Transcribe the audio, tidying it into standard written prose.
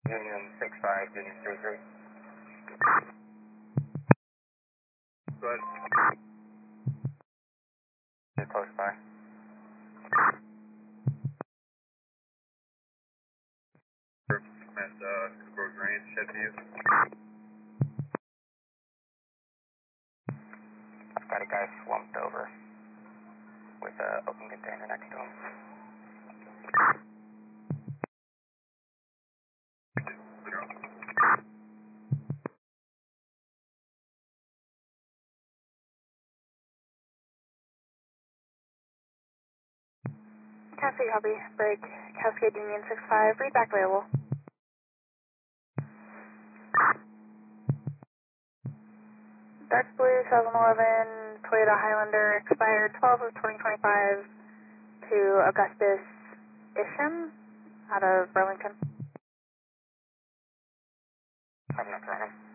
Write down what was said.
Union 65, Union 33. Go ahead. You're close by. At Cookbrook Ranch, Shedview. I've got a guy slumped over with an open container next to him. Cascade copy. Break. Cascade Union 65. Read back available. Dark Blue 2011 Toyota Highlander expired 12 of 2025 to Augustus Isham out of Burlington. I'm not for him.